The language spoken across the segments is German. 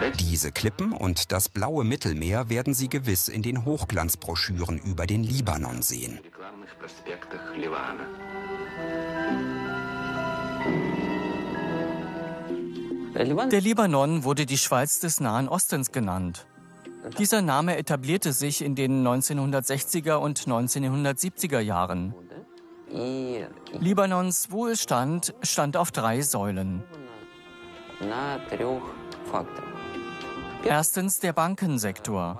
Diese Klippen und das blaue Mittelmeer werden Sie gewiss in den Hochglanzbroschüren über den Libanon sehen. Der Libanon wurde die Schweiz des Nahen Ostens genannt. Dieser Name etablierte sich in den 1960er und 1970er Jahren. Libanons Wohlstand stand auf 3 Säulen. Erstens der Bankensektor.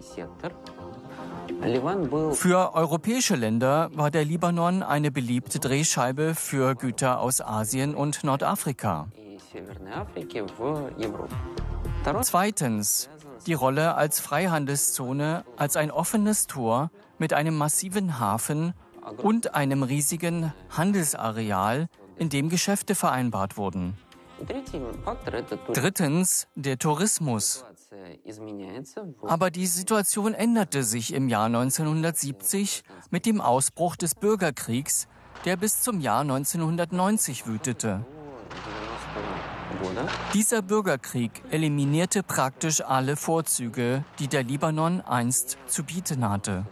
Für europäische Länder war der Libanon eine beliebte Drehscheibe für Güter aus Asien und Nordafrika. Zweitens die Rolle als Freihandelszone, als ein offenes Tor mit einem massiven Hafen und einem riesigen Handelsareal, in dem Geschäfte vereinbart wurden. Drittens der Tourismus. Aber die Situation änderte sich im Jahr 1970 mit dem Ausbruch des Bürgerkriegs, der bis zum Jahr 1990 wütete. Dieser Bürgerkrieg eliminierte praktisch alle Vorzüge, die der Libanon einst zu bieten hatte.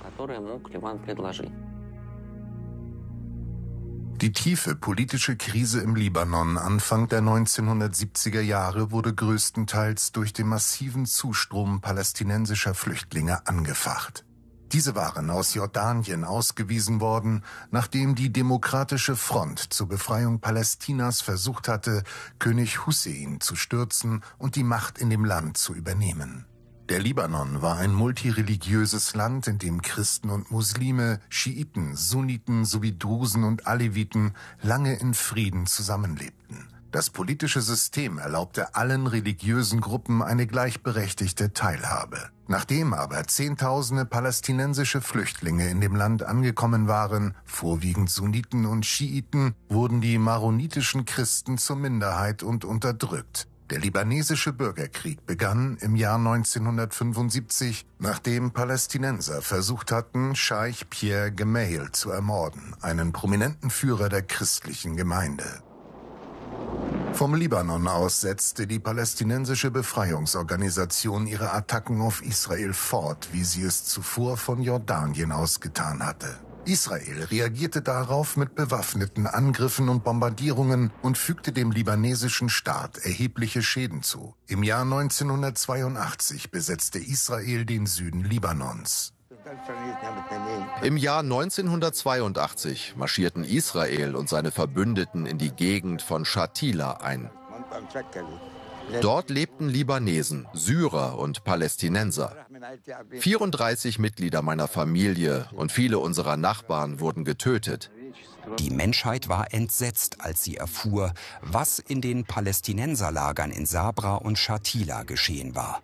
Die tiefe politische Krise im Libanon Anfang der 1970er Jahre wurde größtenteils durch den massiven Zustrom palästinensischer Flüchtlinge angefacht. Diese waren aus Jordanien ausgewiesen worden, nachdem die Demokratische Front zur Befreiung Palästinas versucht hatte, König Hussein zu stürzen und die Macht in dem Land zu übernehmen. Der Libanon war ein multireligiöses Land, in dem Christen und Muslime, Schiiten, Sunniten sowie Drusen und Aleviten lange in Frieden zusammenlebten. Das politische System erlaubte allen religiösen Gruppen eine gleichberechtigte Teilhabe. Nachdem aber Zehntausende palästinensische Flüchtlinge in dem Land angekommen waren, vorwiegend Sunniten und Schiiten, wurden die maronitischen Christen zur Minderheit und unterdrückt. Der libanesische Bürgerkrieg begann im Jahr 1975, nachdem Palästinenser versucht hatten, Scheich Pierre Gemayel zu ermorden, einen prominenten Führer der christlichen Gemeinde. Vom Libanon aus setzte die palästinensische Befreiungsorganisation ihre Attacken auf Israel fort, wie sie es zuvor von Jordanien aus getan hatte. Israel reagierte darauf mit bewaffneten Angriffen und Bombardierungen und fügte dem libanesischen Staat erhebliche Schäden zu. Im Jahr 1982 besetzte Israel den Süden Libanons. Im Jahr 1982 marschierten Israel und seine Verbündeten in die Gegend von Shatila ein. Dort lebten Libanesen, Syrer und Palästinenser. 34 Mitglieder meiner Familie und viele unserer Nachbarn wurden getötet. Die Menschheit war entsetzt, als sie erfuhr, was in den Palästinenserlagern in Sabra und Shatila geschehen war.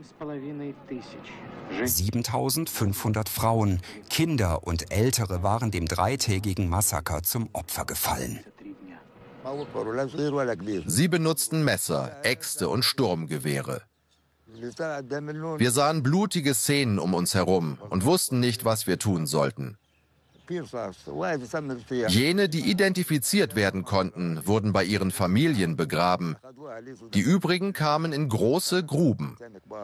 7.500 Frauen, Kinder und Ältere waren dem dreitägigen Massaker zum Opfer gefallen. Sie benutzten Messer, Äxte und Sturmgewehre. Wir sahen blutige Szenen um uns herum und wussten nicht, was wir tun sollten. Jene, die identifiziert werden konnten, wurden bei ihren Familien begraben. Die übrigen kamen in große Gruben.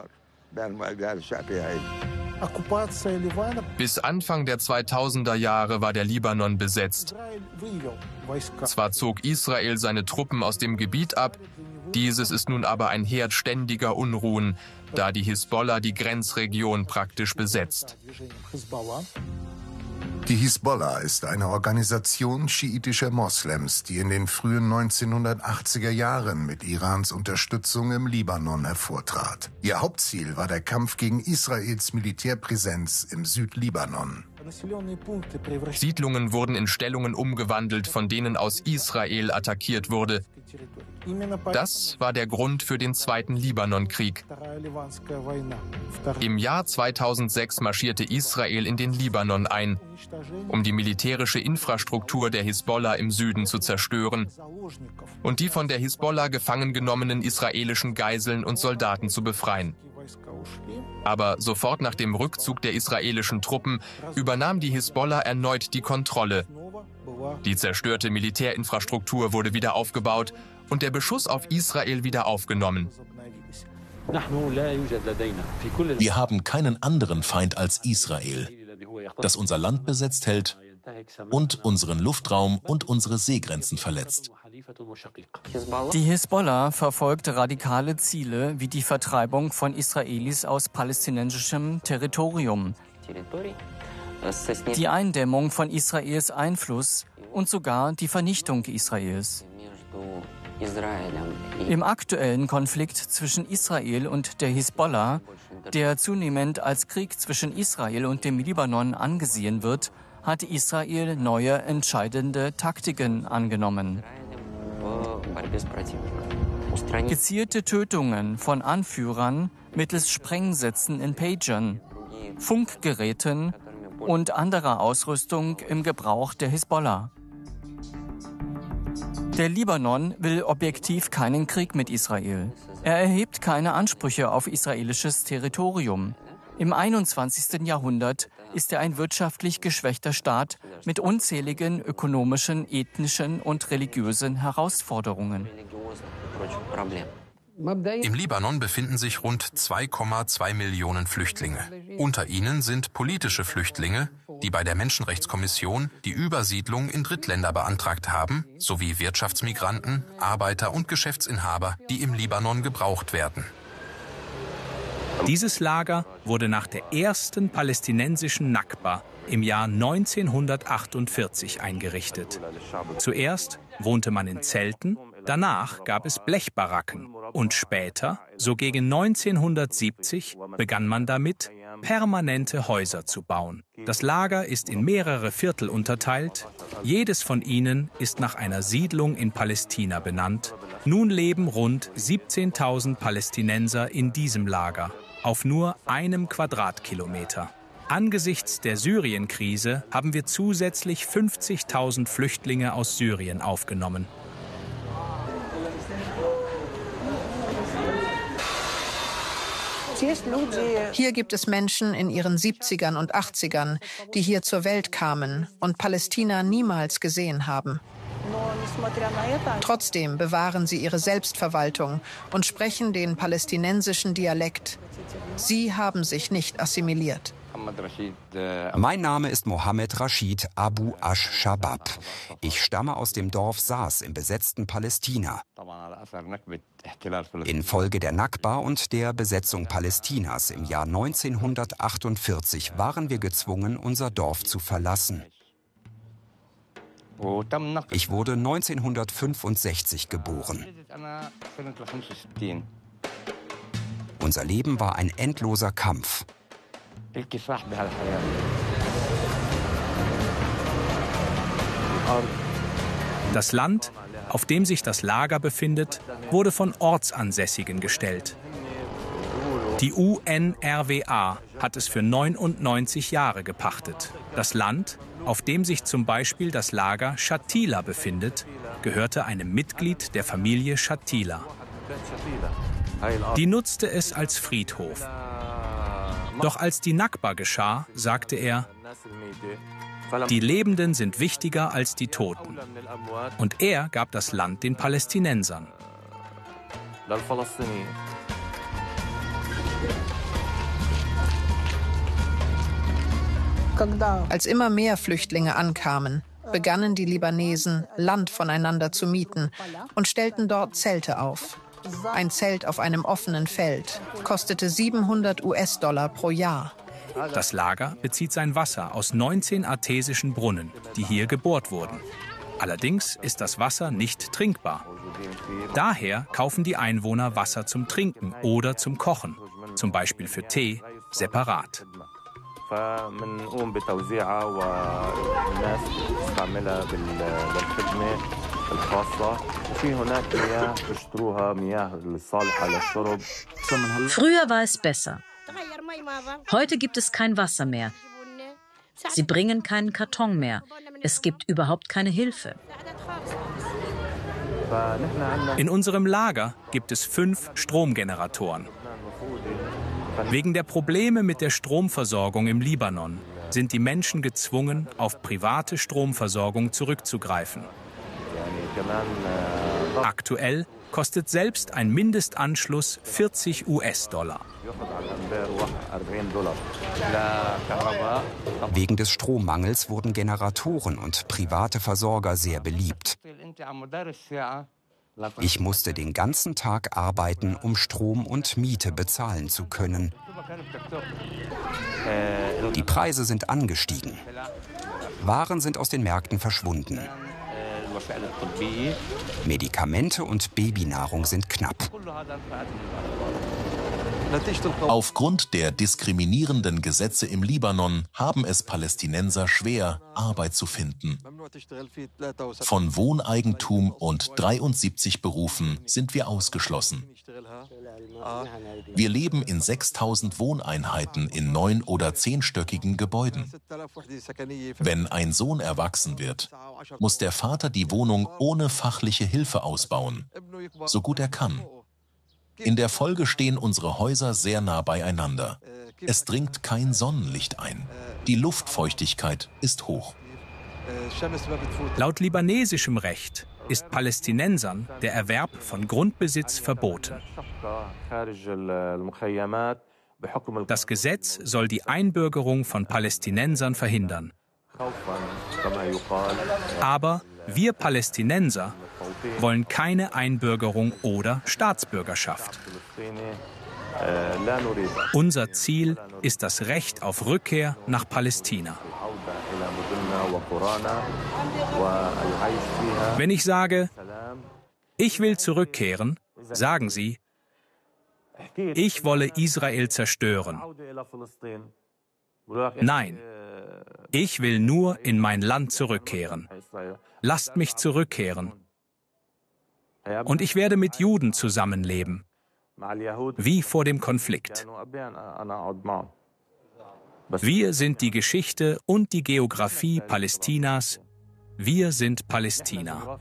Bis Anfang der 2000er Jahre war der Libanon besetzt. Zwar zog Israel seine Truppen aus dem Gebiet ab, dieses ist nun aber ein Herd ständiger Unruhen, da die Hisbollah die Grenzregion praktisch besetzt. Die Hisbollah ist eine Organisation schiitischer Moslems, die in den frühen 1980er Jahren mit Irans Unterstützung im Libanon hervortrat. Ihr Hauptziel war der Kampf gegen Israels Militärpräsenz im Südlibanon. Siedlungen wurden in Stellungen umgewandelt, von denen aus Israel attackiert wurde. Das war der Grund für den Zweiten Libanonkrieg. Im Jahr 2006 marschierte Israel in den Libanon ein, um die militärische Infrastruktur der Hisbollah im Süden zu zerstören und die von der Hisbollah gefangen genommenen israelischen Geiseln und Soldaten zu befreien. Aber sofort nach dem Rückzug der israelischen Truppen übernahm die Hisbollah erneut die Kontrolle. Die zerstörte Militärinfrastruktur wurde wieder aufgebaut und der Beschuss auf Israel wieder aufgenommen. Wir haben keinen anderen Feind als Israel, das unser Land besetzt hält und unseren Luftraum und unsere Seegrenzen verletzt. Die Hisbollah verfolgt radikale Ziele wie die Vertreibung von Israelis aus palästinensischem Territorium, die Eindämmung von Israels Einfluss und sogar die Vernichtung Israels. Im aktuellen Konflikt zwischen Israel und der Hisbollah, der zunehmend als Krieg zwischen Israel und dem Libanon angesehen wird, hat Israel neue entscheidende Taktiken angenommen. Gezielte Tötungen von Anführern mittels Sprengsätzen in Pagern, Funkgeräten und anderer Ausrüstung im Gebrauch der Hisbollah. Der Libanon will objektiv keinen Krieg mit Israel. Er erhebt keine Ansprüche auf israelisches Territorium. Im 21. Jahrhundert ist er ein wirtschaftlich geschwächter Staat mit unzähligen ökonomischen, ethnischen und religiösen Herausforderungen. Im Libanon befinden sich rund 2,2 Millionen Flüchtlinge. Unter ihnen sind politische Flüchtlinge, die bei der Menschenrechtskommission die Übersiedlung in Drittländer beantragt haben, sowie Wirtschaftsmigranten, Arbeiter und Geschäftsinhaber, die im Libanon gebraucht werden. Dieses Lager wurde nach der ersten palästinensischen Nakba im Jahr 1948 eingerichtet. Zuerst wohnte man in Zelten, danach gab es Blechbaracken und später, so gegen 1970, begann man damit, permanente Häuser zu bauen. Das Lager ist in mehrere Viertel unterteilt. Jedes von ihnen ist nach einer Siedlung in Palästina benannt. Nun leben rund 17.000 Palästinenser in diesem Lager, auf nur einem Quadratkilometer. Angesichts der Syrien-Krise haben wir zusätzlich 50.000 Flüchtlinge aus Syrien aufgenommen. Hier gibt es Menschen in ihren 70ern und 80ern, die hier zur Welt kamen und Palästina niemals gesehen haben. Trotzdem bewahren sie ihre Selbstverwaltung und sprechen den palästinensischen Dialekt. Sie haben sich nicht assimiliert. Mein Name ist Mohammed Rashid Abu Ash-Shabab. Ich stamme aus dem Dorf Saas im besetzten Palästina. Infolge der Nakba und der Besetzung Palästinas im Jahr 1948 waren wir gezwungen, unser Dorf zu verlassen. Ich wurde 1965 geboren. Unser Leben war ein endloser Kampf. Das Land, auf dem sich das Lager befindet, wurde von Ortsansässigen gestellt. Die UNRWA hat es für 99 Jahre gepachtet. Das Land, auf dem sich zum Beispiel das Lager Shatila befindet, gehörte einem Mitglied der Familie Shatila. Die nutzte es als Friedhof. Doch als die Nakba geschah, sagte er, die Lebenden sind wichtiger als die Toten. Und er gab das Land den Palästinensern. Als immer mehr Flüchtlinge ankamen, begannen die Libanesen, Land voneinander zu mieten und stellten dort Zelte auf. Ein Zelt auf einem offenen Feld kostete $700 pro Jahr. Das Lager bezieht sein Wasser aus 19 artesischen Brunnen, die hier gebohrt wurden. Allerdings ist das Wasser nicht trinkbar. Daher kaufen die Einwohner Wasser zum Trinken oder zum Kochen, zum Beispiel für Tee, separat. Früher war es besser. Heute gibt es kein Wasser mehr. Sie bringen keinen Karton mehr. Es gibt überhaupt keine Hilfe. In unserem Lager gibt es 5 Stromgeneratoren. Wegen der Probleme mit der Stromversorgung im Libanon sind die Menschen gezwungen, auf private Stromversorgung zurückzugreifen. Aktuell kostet selbst ein Mindestanschluss 40 US-Dollar. Wegen des Strommangels wurden Generatoren und private Versorger sehr beliebt. Ich musste den ganzen Tag arbeiten, um Strom und Miete bezahlen zu können. Die Preise sind angestiegen. Waren sind aus den Märkten verschwunden. Medikamente und Babynahrung sind knapp. Aufgrund der diskriminierenden Gesetze im Libanon haben es Palästinenser schwer, Arbeit zu finden. Von Wohneigentum und 73 Berufen sind wir ausgeschlossen. Wir leben in 6000 Wohneinheiten in 9- oder 10-stöckigen Gebäuden. Wenn ein Sohn erwachsen wird, muss der Vater die Wohnung ohne fachliche Hilfe ausbauen, so gut er kann. In der Folge stehen unsere Häuser sehr nah beieinander. Es dringt kein Sonnenlicht ein. Die Luftfeuchtigkeit ist hoch. Laut libanesischem Recht ist Palästinensern der Erwerb von Grundbesitz verboten. Das Gesetz soll die Einbürgerung von Palästinensern verhindern. Aber wir Palästinenser wollen keine Einbürgerung oder Staatsbürgerschaft. Unser Ziel ist das Recht auf Rückkehr nach Palästina. Wenn ich sage, ich will zurückkehren, sagen sie, ich wolle Israel zerstören. Nein, ich will nur in mein Land zurückkehren. Lasst mich zurückkehren. Und ich werde mit Juden zusammenleben, wie vor dem Konflikt. Wir sind die Geschichte und die Geografie Palästinas. Wir sind Palästina.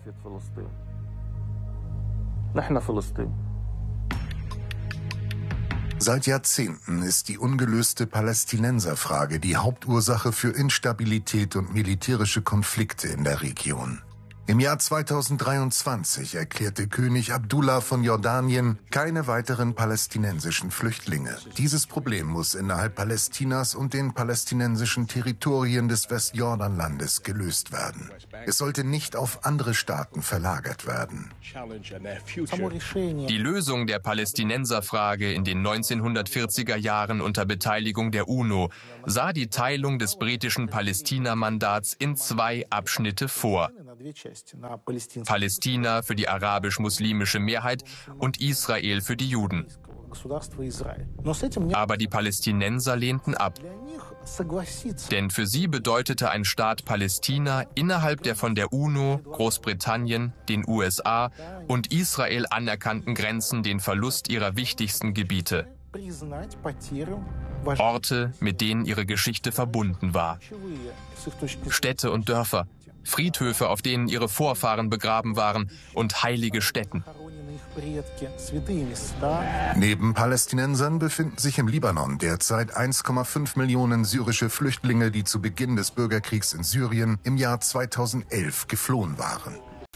Seit Jahrzehnten ist die ungelöste Palästinenserfrage die Hauptursache für Instabilität und militärische Konflikte in der Region. Im Jahr 2023 erklärte König Abdullah von Jordanien keine weiteren palästinensischen Flüchtlinge. Dieses Problem muss innerhalb Palästinas und den palästinensischen Territorien des Westjordanlandes gelöst werden. Es sollte nicht auf andere Staaten verlagert werden. Die Lösung der Palästinenserfrage in den 1940er Jahren unter Beteiligung der UNO sah die Teilung des britischen Palästina-Mandats in 2 Abschnitte vor. Palästina für die arabisch-muslimische Mehrheit und Israel für die Juden. Aber die Palästinenser lehnten ab. Denn für sie bedeutete ein Staat Palästina innerhalb der von der UNO, Großbritannien, den USA und Israel anerkannten Grenzen den Verlust ihrer wichtigsten Gebiete. Orte, mit denen ihre Geschichte verbunden war. Städte und Dörfer, Friedhöfe, auf denen ihre Vorfahren begraben waren, und heilige Stätten. Neben Palästinensern befinden sich im Libanon derzeit 1,5 Millionen syrische Flüchtlinge, die zu Beginn des Bürgerkriegs in Syrien im Jahr 2011 geflohen waren.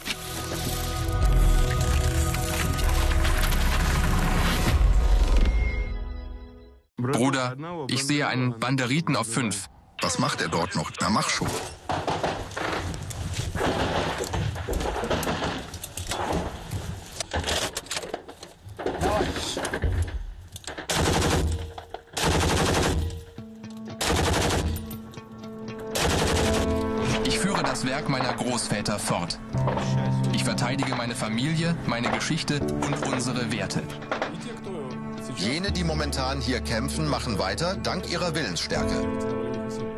Bruder, ich sehe einen Banderiten auf 5. Was macht er dort noch? Na, mach schon. Ich führe das Werk meiner Großväter fort. Ich verteidige meine Familie, meine Geschichte und unsere Werte. Jene, die momentan hier kämpfen, machen weiter dank ihrer Willensstärke.